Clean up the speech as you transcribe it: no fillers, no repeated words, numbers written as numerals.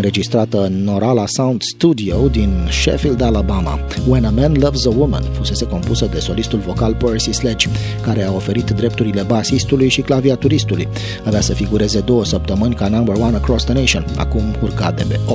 înregistrată în Norala Sound Studio din Sheffield, Alabama. When a Man Loves a Woman fusese compusă de solistul vocal Percy Sledge, care a oferit drepturile basistului și claviaturistului. Avea să figureze 2 săptămâni ca number one across the nation, acum urca de pe 8